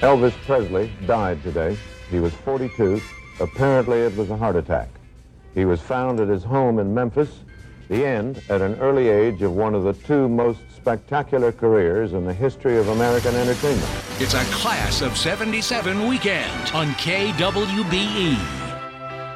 Elvis Presley died today. He was 42. Apparently it was a heart attack. He was found at his home in Memphis, the end at an early age of one of the two most spectacular careers in the history of American entertainment. It's a Class of '77 weekend on KWBE.